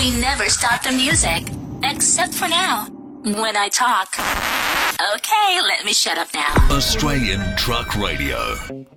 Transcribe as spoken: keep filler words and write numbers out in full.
We never stop the music. Except for now. When I talk. Okay, let me shut up now. Australian Truck Radio.